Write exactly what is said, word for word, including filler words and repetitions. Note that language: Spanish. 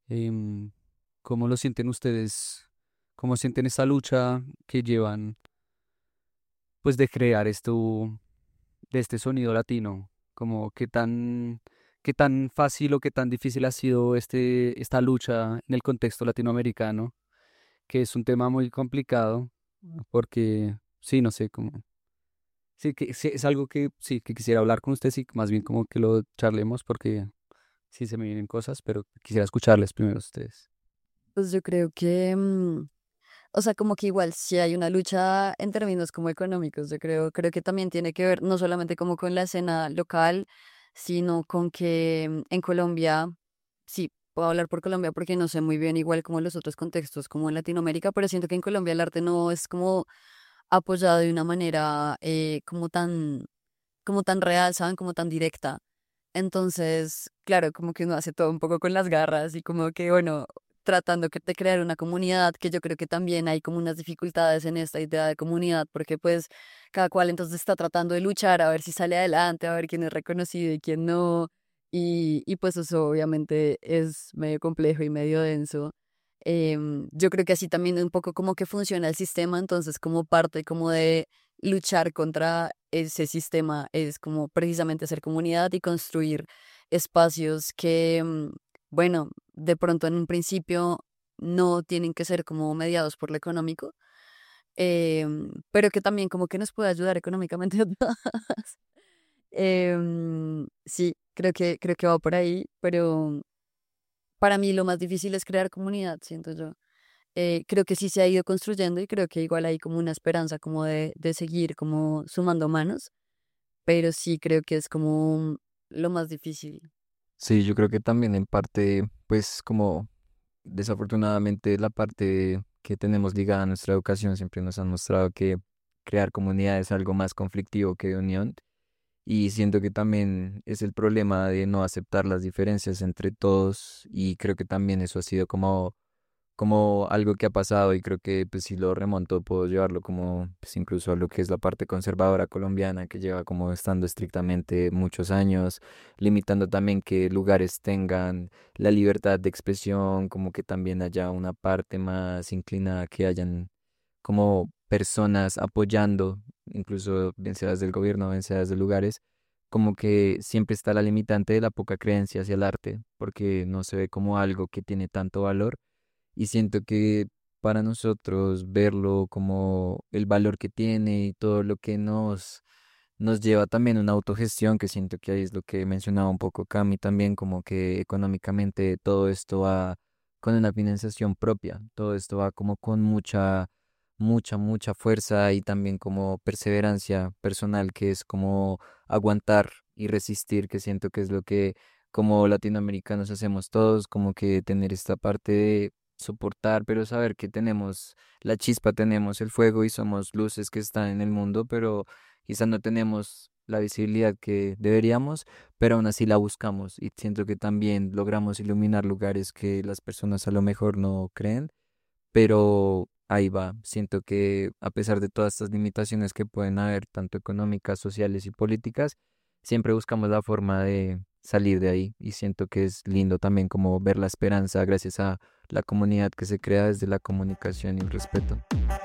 Em, ¿Cómo lo sienten ustedes? ¿Cómo sienten esta lucha que llevan, pues, de crear esto, de este sonido latino? Como qué tan, qué tan fácil o qué tan difícil ha sido este, esta lucha en el contexto latinoamericano, que es un tema muy complicado, porque sí, no sé, como sí, que sí, es algo que sí, que quisiera hablar con ustedes y más bien como que lo charlemos porque sí se me vienen cosas, pero quisiera escucharles primero a ustedes. Pues yo creo que, mm, o sea, como que igual si hay una lucha en términos como económicos, yo creo, creo que también tiene que ver no solamente como con la escena local, sino con que mm, en Colombia, sí, puedo hablar por Colombia porque no sé muy bien igual como los otros contextos como en Latinoamérica, pero siento que en Colombia el arte no es como apoyado de una manera eh, como tan, como tan real, ¿saben? Como tan directa. Entonces, claro, como que uno hace todo un poco con las garras y como que, bueno, tratando que- de crear una comunidad, que yo creo que también hay como unas dificultades en esta idea de comunidad, porque pues cada cual entonces está tratando de luchar a ver si sale adelante, a ver quién es reconocido y quién no. Y, y pues eso obviamente es medio complejo y medio denso. Em, yo creo que así también un poco como que funciona el sistema, entonces como parte como de luchar contra ese sistema es como precisamente hacer comunidad y construir espacios que, mm, bueno, de pronto en un principio no tienen que ser como mediados por lo económico, em, pero que también como que nos puede ayudar económicamente a todas. Em, sí, creo que, creo que va por ahí, pero para mí lo más difícil es crear comunidad, siento yo. Eh, creo que sí se ha ido construyendo y creo que igual hay como una esperanza como de, de seguir como sumando manos, pero sí creo que es como lo más difícil. Sí, yo creo que también en parte, pues como desafortunadamente la parte que tenemos ligada a nuestra educación siempre nos han mostrado que crear comunidad es algo más conflictivo que de unión. Y siento que también es el problema de no aceptar las diferencias entre todos y creo que también eso ha sido como como algo que ha pasado y creo que pues si lo remonto puedo llevarlo como pues incluso a lo que es la parte conservadora colombiana que lleva como estando estrictamente muchos años, limitando también que lugares tengan la libertad de expresión, como que también haya una parte más inclinada a que hayan como personas apoyando, incluso bien sea desde el gobierno, bien sea desde lugares, como que siempre está la limitante de la poca creencia hacia el arte, porque no se ve como algo que tiene tanto valor y siento que para nosotros verlo como el valor que tiene y todo lo que nos, nos lleva también a una autogestión, que siento que ahí es lo que mencionaba un poco Cami también, como que económicamente todo esto va con una financiación propia, todo esto va como con mucha, mucha, mucha fuerza y también como perseverancia personal, que es como aguantar y resistir, que siento que es lo que como latinoamericanos hacemos todos, como que tener esta parte de soportar, pero saber que tenemos la chispa, tenemos el fuego y somos luces que están en el mundo, pero quizás no tenemos la visibilidad que deberíamos, pero aún así la buscamos y siento que también logramos iluminar lugares que las personas a lo mejor no creen, pero ahí va. Siento que a pesar de todas estas limitaciones que pueden haber, tanto económicas, sociales y políticas, siempre buscamos la forma de salir de ahí y siento que es lindo también como ver la esperanza gracias a la comunidad que se crea desde la comunicación y el respeto.